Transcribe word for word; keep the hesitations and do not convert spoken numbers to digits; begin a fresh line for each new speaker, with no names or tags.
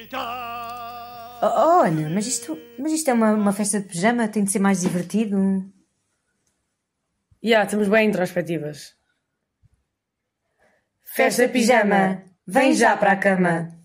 Oh, oh, Ana, mas isto, mas isto é uma, uma festa de pijama, tem de ser mais divertido.
Já, yeah, temos bem introspectivas.
Festa de pijama, vem já para a cama.